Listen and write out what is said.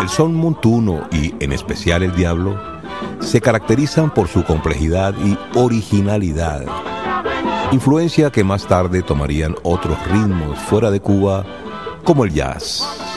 son montuno y en especial el diablo se caracterizan por su complejidad y originalidad, influencia que más tarde tomarían otros ritmos fuera de Cuba como el jazz.